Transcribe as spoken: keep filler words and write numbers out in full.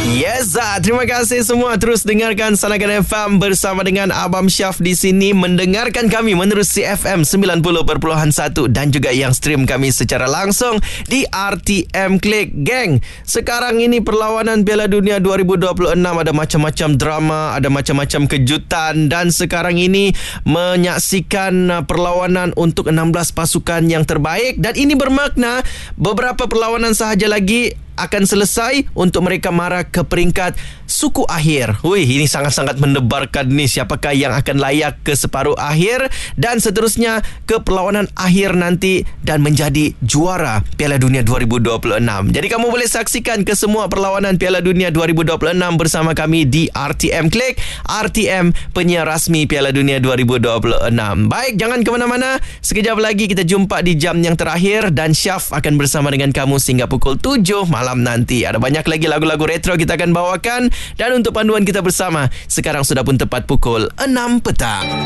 Yes, ah, terima kasih semua terus dengarkan Sanagan F M bersama dengan Abang Syaf di sini, mendengarkan kami menerusi F M sembilan puluh perpuluhan satu dan juga yang stream kami secara langsung di R T M Click. Geng, sekarang ini perlawanan Piala Dunia dua ribu dua puluh enam ada macam-macam drama, ada macam-macam kejutan, dan sekarang ini menyaksikan perlawanan untuk enam belas pasukan yang terbaik, dan ini bermakna beberapa perlawanan sahaja lagi akan selesai untuk mereka mara ke peringkat suku akhir. Wih, ini sangat-sangat mendebarkan ni siapakah yang akan layak ke separuh akhir dan seterusnya ke perlawanan akhir nanti dan menjadi juara Piala Dunia dua ribu dua puluh enam. Jadi kamu boleh saksikan ke semua perlawanan Piala Dunia dua ribu dua puluh enam bersama kami di R T M Click, R T M penyiar rasmi Piala Dunia dua ribu dua puluh enam. Baik, jangan ke mana-mana. Sekejap lagi kita jumpa di jam yang terakhir dan Syaf akan bersama dengan kamu sehingga pukul tujuh malam nanti. Ada banyak lagi lagu-lagu retro kita akan bawakan, dan untuk panduan kita bersama sekarang sudah pun tepat pukul enam petang.